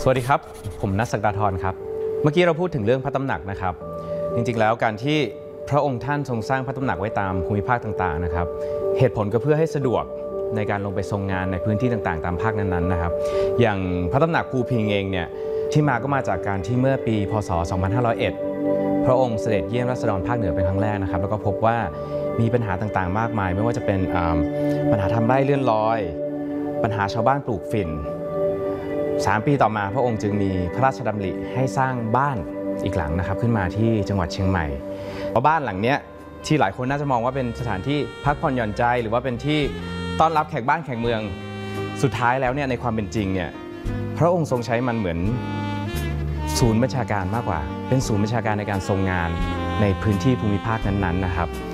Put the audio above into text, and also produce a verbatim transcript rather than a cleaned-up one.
สวัสดีครับผมณัฐ ศักดาธรครับเมื่อกี้เราพูดถึงเรื่องพระตำหนักนะครับจริงๆแล้วการที่พระองค์ท่านทรงสร้างพระตำหนักไว้ตามภูมิภาคต่างๆนะครับเหตุผลก็เพื่อให้สะดวกในการลงไปทรงงานในพื้นที่ต่างๆตามภาคนั้นๆนะครับอย่างพระตำหนักภูพิงเองเนี่ยที่มาก็มาจากการที่เมื่อปีพ.ศ. สองพันห้าร้อยเอ็ดพระองค์เสด็จเยี่ยมราษฎรภาคเหนือเป็นครั้งแรกนะครับแล้วก็พบว่ามีปัญหาต่างๆมากมายไม่ว่าจะเป็นปัญหาทำไร่เลื่อนลอยปัญหาชาวบ้านปลูกฝิ่นสามปีต่อมาพระองค์จึงมีพระราชดำริให้สร้างบ้านอีกหลังนะครับขึ้นมาที่จังหวัดเชียงใหม่เพราะบ้านหลังนี้ที่หลายคนน่าจะมองว่าเป็นสถานที่พักผ่อนหย่อนใจหรือว่าเป็นที่ต้อนรับแขกบ้านแขกเมืองสุดท้ายแล้วเนี่ยในความเป็นจริงเนี่ยพระองค์ทรงใช้มันเหมือนศูนย์บัญชาการมากกว่าเป็นศูนย์บัญชาการในการทรงงานในพื้นที่ภูมิภาคนั้นๆนะครับ